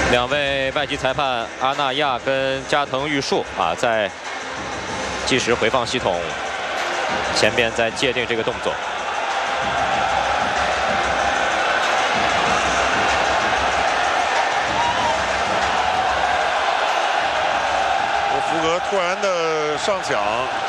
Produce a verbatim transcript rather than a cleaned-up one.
两位外籍裁判阿纳亚跟加藤玉树啊，在计时回放系统前边在界定这个动作。 福格突然的上抢。